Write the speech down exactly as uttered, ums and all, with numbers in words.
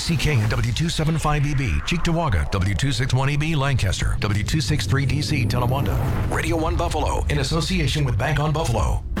C K and W two seventy-five E B, Cheektowaga, W two sixty-one E B, Lancaster, W two sixty-three D C, Tonawanda. Radio one Buffalo, in association with Bank on Buffalo.